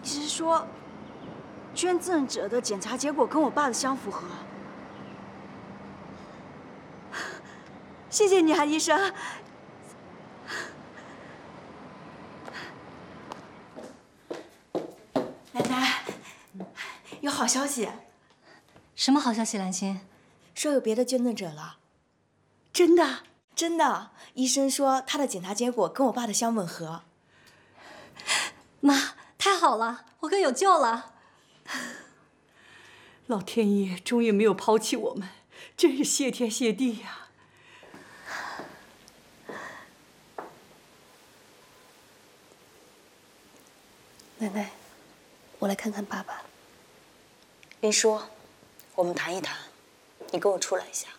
医生说，捐赠者的检查结果跟我爸的相符合。谢谢你啊，医生。 奶奶，有好消息。 什么好消息，兰心？ 说有别的捐赠者了。 真的？ 真的，医生说他的检查结果跟我爸的相吻合。 妈，太好了，我哥有救了！ 老天爷终于没有抛弃我们，真是谢天谢地呀！ 奶奶，我来看看爸爸。 林叔，我们谈一谈，你跟我出来一下。